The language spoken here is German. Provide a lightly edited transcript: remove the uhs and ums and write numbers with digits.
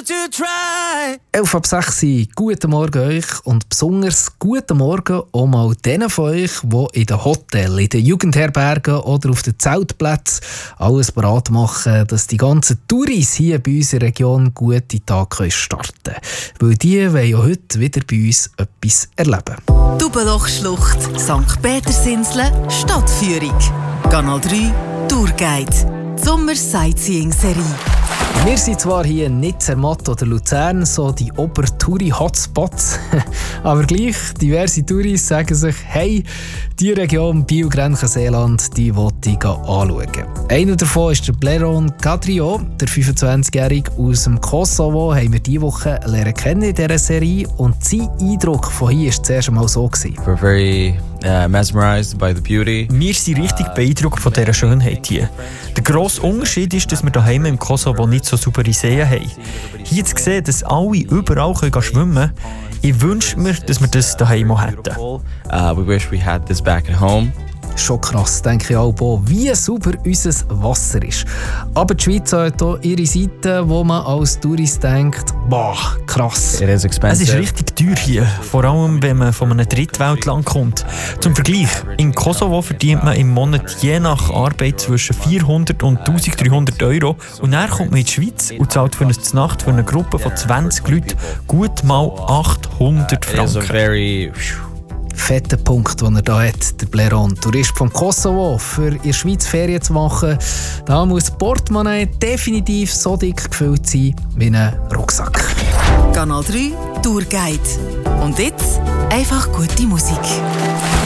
11:06 guten Morgen euch und besonders guten Morgen auch mal denen von euch, die in den Hotels, in den Jugendherbergen oder auf den Zeltplätzen alles bereit machen, dass die ganzen Touris hier bei uns in der Region gute Tage starten können. Weil die wollen ja heute wieder bei uns etwas erleben. Dubenlochschlucht, St. Petersinsel, Stadtführung. Kanal 3 Tourguide. Die Sommer-Sightseeing-Serie. Wir sind zwar hier nicht Zermatt oder Luzern, so die Ober-Touri-Hotspots, aber gleich, diverse Touris sagen sich, hey, die Region Biel-Grenchen-Seeland, die will ich anschauen. Einer davon ist der Bleron Gadrio, der 25-Jährige aus dem Kosovo, haben wir diese Woche lernen kennen in dieser Serie und sein Eindruck von hier war zuerst einmal so. We're very mesmerized by the beauty. Wir sind richtig beeindruckt von dieser Schönheit hier. Der grosse Unterschied ist, dass wir daheim im Kosovo nicht so saubere Seen haben. Hier zu sehen, dass alle überall schwimmen können, ich wünsche mir, dass wir das daheim auch hätten. We wish we had this back at home. Schon krass, denke ich auch, wie sauber unser Wasser ist. Aber die Schweiz hat auch ihre Seite, wo man als Tourist denkt, boah, krass. It is expensive. Es ist richtig teuer hier, vor allem wenn man von einem Drittweltland kommt. Zum Vergleich, in Kosovo verdient man im Monat je nach Arbeit zwischen 400 und 1300 Euro. Und dann kommt man in die Schweiz und zahlt für eine Nacht für eine Gruppe von 20 Leuten gut mal 800 Franken. Fetter Punkt, den er hier hat, der Bleron. Tourist vom Kosovo, für in der Schweiz Ferien zu machen, da muss das Portemonnaie definitiv so dick gefüllt sein wie ein Rucksack. Kanal 3 Tourguide. Und jetzt einfach gute Musik.